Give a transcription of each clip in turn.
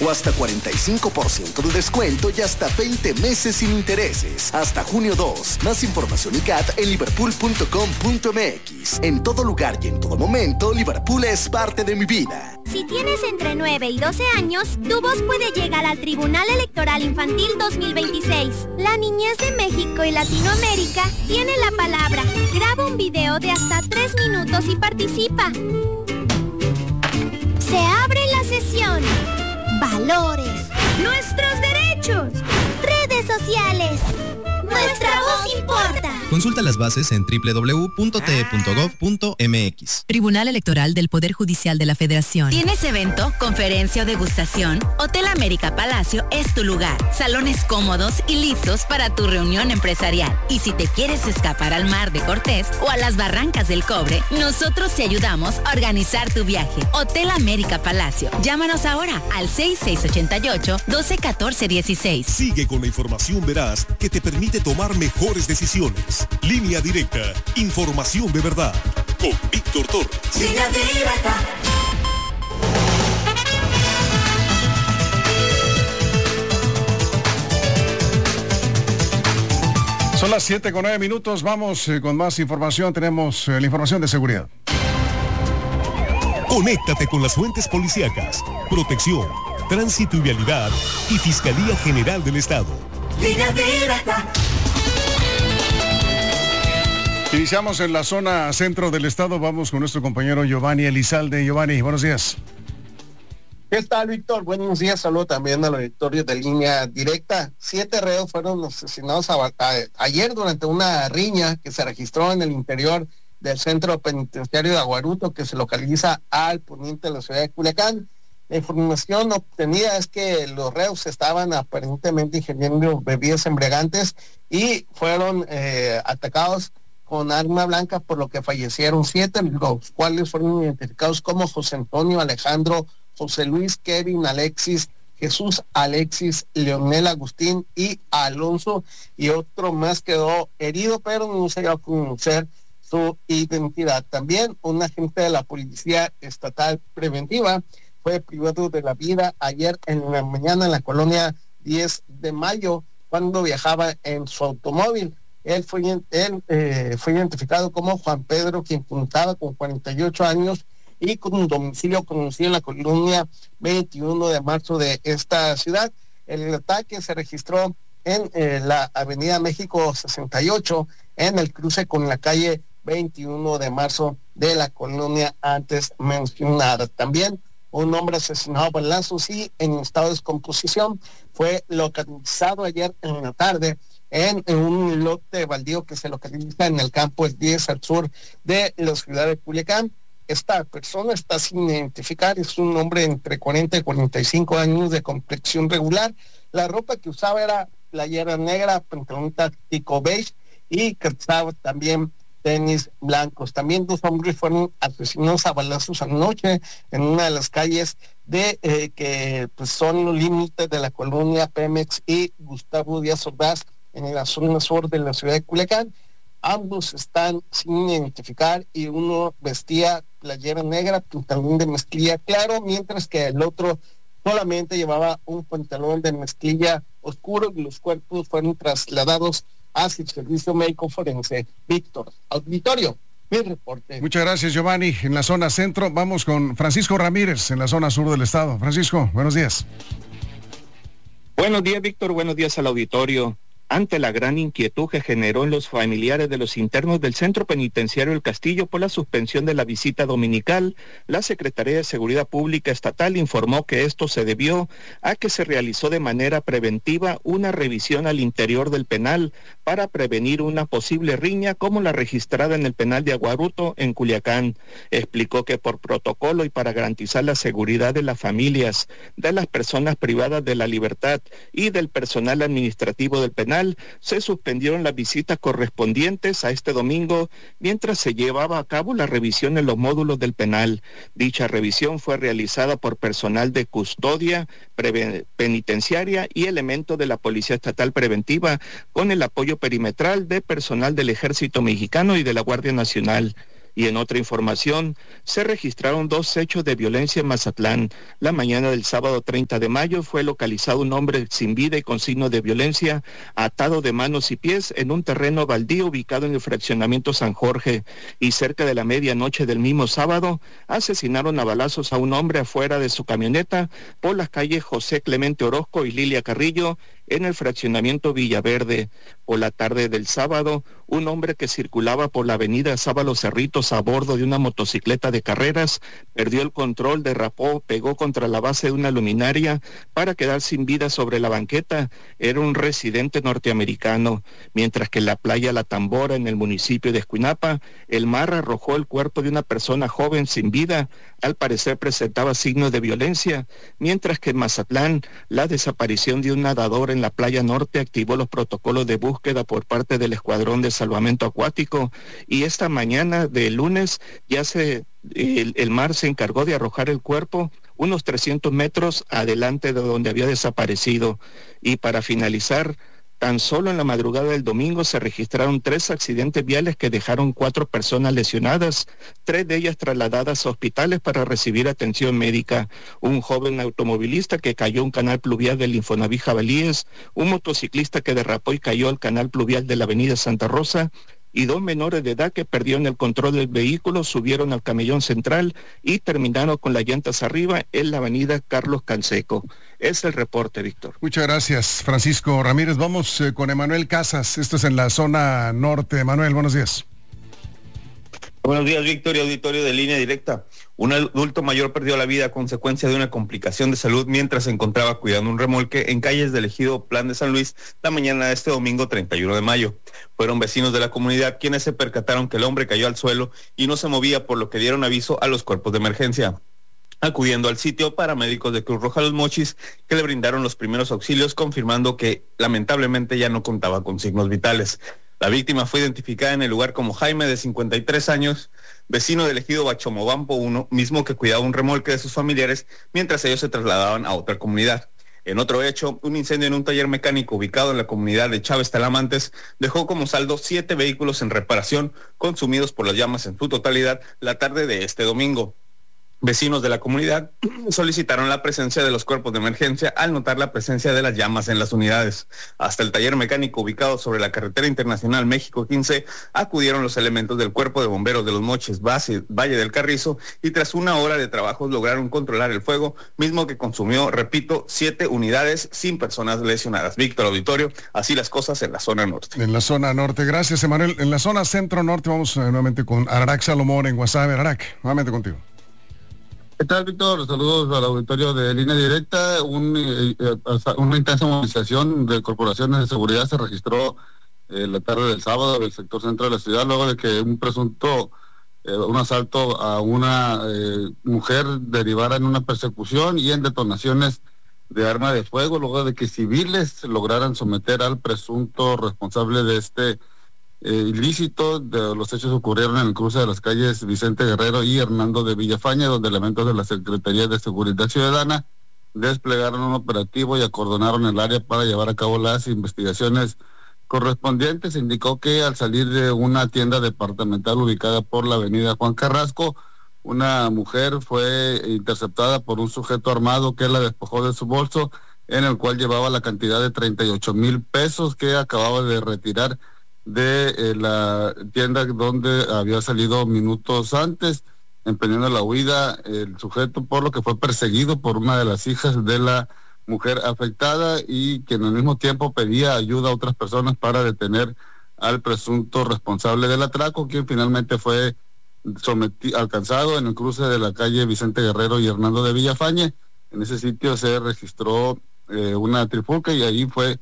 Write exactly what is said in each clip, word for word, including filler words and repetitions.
o hasta cuarenta y cinco por ciento de descuento y hasta veinte meses sin intereses. Hasta junio dos. Más información y C A T en liverpool punto com punto m x. En todo lugar y en todo momento, Liverpool es parte de mi vida. Si tienes entre nueve y doce años, tu voz puede llegar al Tribunal Electoral Infantil dos mil veintiséis. La niñez de México y Latinoamérica tiene la palabra. Graba un video de hasta tres minutos y participa. Se abre la sesión. Valores. Nuestros derechos. Redes sociales. Nuestra voz importa. Consulta las bases en doble u doble u doble u punto t e punto gov punto m x. Tribunal Electoral del Poder Judicial de la Federación. ¿Tienes evento, conferencia o degustación? Hotel América Palacio es tu lugar. Salones cómodos y listos para tu reunión empresarial. Y si te quieres escapar al Mar de Cortés o a las Barrancas del Cobre, nosotros te ayudamos a organizar tu viaje. Hotel América Palacio. Llámanos ahora al seis seis ocho ocho, uno dos uno cuatro uno seis. Sigue con la información veraz que te permite tomar mejores decisiones. Línea Directa, información de verdad, con Víctor Torres. Línea Directa. Son las siete con nueve minutos, vamos eh, con más información, tenemos eh, la información de seguridad. Conéctate con las fuentes policíacas, protección, tránsito y vialidad y Fiscalía General del Estado. Línea Directa. Iniciamos en la zona centro del estado, vamos con nuestro compañero Giovanni Elizalde. Giovanni, buenos días. ¿Qué tal, Víctor? Buenos días, saludo también al auditorio de Línea Directa. Siete reos fueron asesinados a, a, ayer durante una riña que se registró en el interior del centro penitenciario de Aguaruto, que se localiza al poniente de la ciudad de Culiacán. La información obtenida es que los reos estaban aparentemente ingiriendo bebidas embriagantes y fueron eh, atacados con arma blanca, por lo que fallecieron siete, los cuales fueron identificados como José Antonio, Alejandro, José Luis, Kevin, Alexis, Jesús, Alexis, Leonel, Agustín y Alonso, y otro más quedó herido, pero no se dio a conocer su identidad. También un agente de la Policía Estatal Preventiva fue privado de la vida ayer en la mañana en la colonia diez de mayo, cuando viajaba en su automóvil. Él fue, él, eh, fue identificado como Juan Pedro, quien contaba con cuarenta y ocho años y con un domicilio conocido en la colonia veintiuno de marzo de esta ciudad. El ataque se registró en eh, la avenida México sesenta y ocho, en el cruce con la calle veintiuno de marzo de la colonia antes mencionada. También un hombre asesinado a balazos y en estado de descomposición fue localizado ayer en la tarde en, en un lote baldío que se localiza en el campo El diez al sur de la ciudad de Culiacán. Esta persona está sin identificar, es un hombre entre cuarenta y cuarenta y cinco años de complexión regular. La ropa que usaba era playera negra, pantalón táctico beige y calzaba también tenis blancos. También dos hombres fueron asesinados a balazos anoche en una de las calles de eh, que pues, son los límites de la colonia Pemex y Gustavo Díaz Ordaz en la zona sur de la ciudad de Culiacán. Ambos están sin identificar y uno vestía playera negra, pantalón de mezclilla claro, mientras que el otro solamente llevaba un pantalón de mezclilla oscuro y los cuerpos fueron trasladados hacia el servicio médico forense. Víctor, auditorio, mi reporte. Muchas gracias, Giovanni. En la zona centro vamos con Francisco Ramírez en la zona sur del estado. Francisco, buenos días. Buenos días, Víctor. Buenos días al auditorio. Ante la gran inquietud que generó en los familiares de los internos del Centro Penitenciario El Castillo por la suspensión de la visita dominical, la Secretaría de Seguridad Pública Estatal informó que esto se debió a que se realizó de manera preventiva una revisión al interior del penal para prevenir una posible riña como la registrada en el penal de Aguaruto en Culiacán. Explicó que por protocolo y para garantizar la seguridad de las familias, de las personas privadas de la libertad y del personal administrativo del penal, se suspendieron las visitas correspondientes a este domingo mientras se llevaba a cabo la revisión en los módulos del penal. Dicha revisión fue realizada por personal de custodia penitenciaria y elementos de la Policía Estatal Preventiva con el apoyo perimetral de personal del Ejército Mexicano y de la Guardia Nacional. Y en otra información, se registraron dos hechos de violencia en Mazatlán. La mañana del sábado treinta de mayo fue localizado un hombre sin vida y con signos de violencia, atado de manos y pies en un terreno baldío ubicado en el fraccionamiento San Jorge. Y cerca de la medianoche del mismo sábado, asesinaron a balazos a un hombre afuera de su camioneta por las calles José Clemente Orozco y Lilia Carrillo, en el fraccionamiento Villaverde. Por la tarde del sábado, un hombre que circulaba por la avenida Sábalo Cerritos a bordo de una motocicleta de carreras perdió el control, derrapó, pegó contra la base de una luminaria para quedar sin vida sobre la banqueta. Era un residente norteamericano. Mientras que en la playa La Tambora, en el municipio de Escuinapa, el mar arrojó el cuerpo de una persona joven sin vida. Al parecer presentaba signos de violencia, mientras que en Mazatlán, la desaparición de un nadador en la playa norte activó los protocolos de búsqueda por parte del Escuadrón de Salvamento Acuático, y esta mañana de lunes ya se el, el mar se encargó de arrojar el cuerpo unos trescientos metros adelante de donde había desaparecido. Y para finalizar, tan solo en la madrugada del domingo se registraron tres accidentes viales que dejaron cuatro personas lesionadas, tres de ellas trasladadas a hospitales para recibir atención médica. Un joven automovilista que cayó a un canal pluvial del Infonavit Jabalíes, un motociclista que derrapó y cayó al canal pluvial de la avenida Santa Rosa, y dos menores de edad que perdieron el control del vehículo, subieron al camellón central y terminaron con las llantas arriba en la avenida Carlos Canseco. Es el reporte, Víctor. Muchas gracias, Francisco Ramírez. Vamos eh, con Emanuel Casas. Esto es en la zona norte. Emanuel, buenos días. Buenos días, Víctor y auditorio de Línea Directa. Un adulto mayor perdió la vida a consecuencia de una complicación de salud mientras se encontraba cuidando un remolque en calles del ejido Plan de San Luis la mañana de este domingo treinta y uno de mayo. Fueron vecinos de la comunidad quienes se percataron que el hombre cayó al suelo y no se movía, por lo que dieron aviso a los cuerpos de emergencia. Acudiendo al sitio, paramédicos de Cruz Roja Los Mochis, que le brindaron los primeros auxilios, confirmando que lamentablemente ya no contaba con signos vitales. La víctima fue identificada en el lugar como Jaime, de cincuenta y tres años, vecino del ejido Bachomobampo uno, mismo que cuidaba un remolque de sus familiares mientras ellos se trasladaban a otra comunidad. En otro hecho, un incendio en un taller mecánico ubicado en la comunidad de Chávez Talamantes dejó como saldo siete vehículos en reparación, consumidos por las llamas en su totalidad la tarde de este domingo. Vecinos de la comunidad solicitaron la presencia de los cuerpos de emergencia al notar la presencia de las llamas en las unidades. Hasta el taller mecánico ubicado sobre la carretera internacional México quince acudieron los elementos del Cuerpo de Bomberos de Los Mochis, base, Valle del Carrizo, y tras una hora de trabajos lograron controlar el fuego, mismo que consumió, repito, siete unidades sin personas lesionadas. Víctor, auditorio, así las cosas en la zona norte. En la zona norte, gracias, Emanuel. En la zona centro-norte vamos eh, nuevamente con Ararak Salomón en Guasave. Ararak, nuevamente contigo. ¿Qué tal, Víctor? Saludos al auditorio de Línea Directa. Un, eh, una intensa movilización de corporaciones de seguridad se registró eh, la tarde del sábado del sector centro de la ciudad, luego de que un presunto, eh, un asalto a una eh, mujer derivara en una persecución y en detonaciones de arma de fuego, luego de que civiles lograran someter al presunto responsable de este Eh, ilícito. De los hechos ocurrieron en el cruce de las calles Vicente Guerrero y Hernando de Villafaña, donde elementos de la Secretaría de Seguridad Ciudadana desplegaron un operativo y acordonaron el área para llevar a cabo las investigaciones correspondientes. Se indicó que al salir de una tienda departamental ubicada por la avenida Juan Carrasco, una mujer fue interceptada por un sujeto armado que la despojó de su bolso, en el cual llevaba la cantidad de treinta y ocho mil pesos que acababa de retirar de eh, la tienda donde había salido minutos antes, emprendiendo la huida el sujeto, por lo que fue perseguido por una de las hijas de la mujer afectada y quien al mismo tiempo pedía ayuda a otras personas para detener al presunto responsable del atraco, quien finalmente fue sometido, alcanzado en el cruce de la calle Vicente Guerrero y Hernando de Villafañe. En ese sitio se registró eh, una trifulca y ahí fue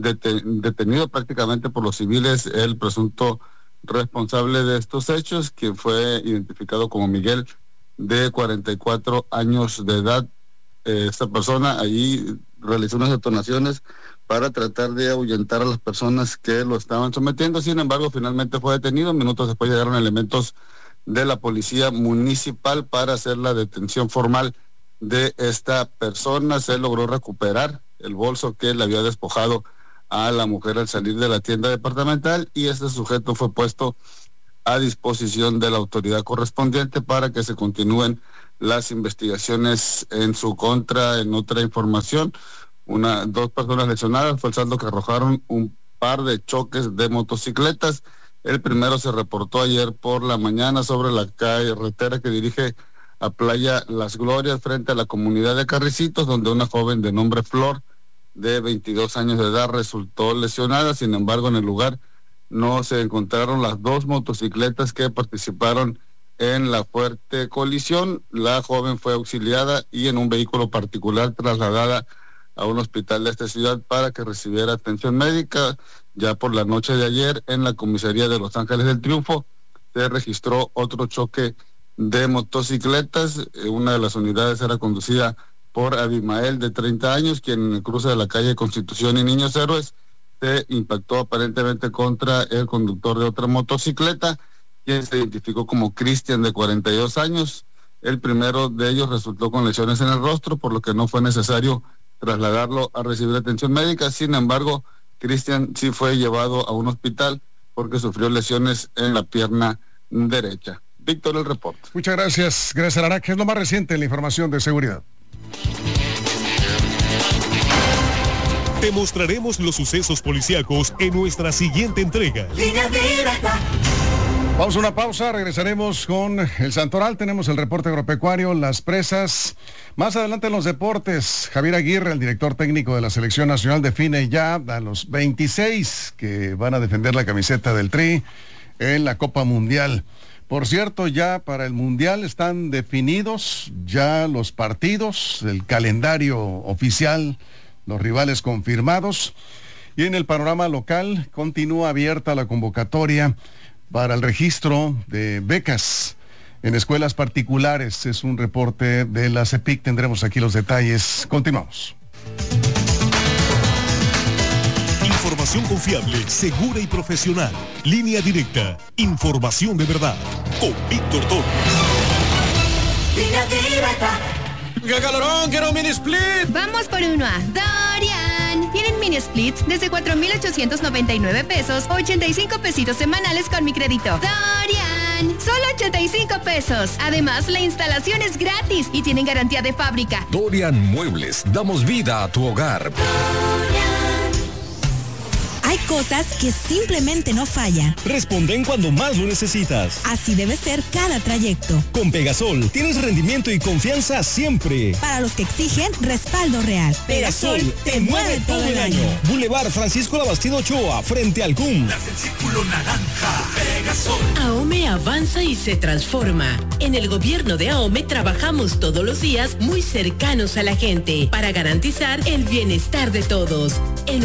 detenido prácticamente por los civiles el presunto responsable de estos hechos, que fue identificado como Miguel, de cuarenta y cuatro años de edad. Eh, esta persona allí realizó unas detonaciones para tratar de ahuyentar a las personas que lo estaban sometiendo. Sin embargo, finalmente fue detenido. Minutos después llegaron elementos de la policía municipal para hacer la detención formal de esta persona. Se logró recuperar el bolso que le había despojado a la mujer al salir de la tienda departamental y este sujeto fue puesto a disposición de la autoridad correspondiente para que se continúen las investigaciones en su contra. En otra información, una, dos personas lesionadas fue el saldo que arrojaron un par de choques de motocicletas. El primero se reportó ayer por la mañana sobre la carretera que dirige a Playa Las Glorias frente a la comunidad de Carricitos, donde una joven de nombre Flor, de veintidós años de edad, resultó lesionada. Sin embargo, en el lugar no se encontraron las dos motocicletas que participaron en la fuerte colisión. La joven fue auxiliada y en un vehículo particular trasladada a un hospital de esta ciudad para que recibiera atención médica. Ya por la noche de ayer, en la comisaría de Los Ángeles del Triunfo, se registró otro choque de motocicletas. Una de las unidades era conducida por Abimael, de treinta años, quien en el cruce de la calle Constitución y Niños Héroes se impactó aparentemente contra el conductor de otra motocicleta, quien se identificó como Cristian, de cuarenta y dos años. El primero de ellos resultó con lesiones en el rostro, por lo que no fue necesario trasladarlo a recibir atención médica. Sin embargo, Cristian sí fue llevado a un hospital porque sufrió lesiones en la pierna derecha. Víctor, el reporte. Muchas gracias. Gracias, Lara, que es lo más reciente en la información de seguridad. Te mostraremos los sucesos policíacos en nuestra siguiente entrega. Línea directa. Vamos a una pausa, regresaremos con el Santoral, tenemos el reporte agropecuario, las presas. Más adelante en los deportes, Javier Aguirre, el director técnico de la Selección Nacional, define ya a los veintiséis que van a defender la camiseta del Tri en la Copa Mundial. Por cierto, ya para el Mundial están definidos ya los partidos, el calendario oficial, los rivales confirmados. Y en el panorama local continúa abierta la convocatoria para el registro de becas en escuelas particulares. Es un reporte de la CEPIC. Tendremos aquí los detalles. Continuamos. Información confiable, segura y profesional. Línea directa. Información de verdad. Con Víctor Toro. Línea directa. ¡Qué calorón! ¡Quiero un mini split! Vamos por uno a Dorian. Tienen mini splits desde cuatro mil ochocientos noventa y nueve pesos, ochenta y cinco pesitos semanales con mi crédito. Dorian. Solo ochenta y cinco pesos. Además, la instalación es gratis y tienen garantía de fábrica. Dorian Muebles. Damos vida a tu hogar. Dorian. Hay cosas que simplemente no fallan. Responden cuando más lo necesitas. Así debe ser cada trayecto. Con Pegasol tienes rendimiento y confianza siempre. Para los que exigen respaldo real. Pegasol te mueve todo el año. Boulevard Francisco Labastido Ochoa, frente al C U M. La del círculo naranja. Pegasol. AOME avanza y se transforma. En el gobierno de AOME trabajamos todos los días muy cercanos a la gente para garantizar el bienestar de todos. En